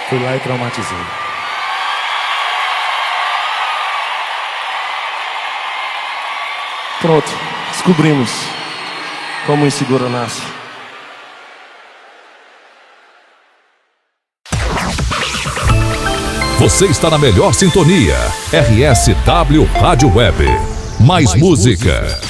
Fui lá e traumatizei. Pronto, descobrimos como o inseguro nasce. Você está na melhor sintonia. RSW Rádio Web. Mais música.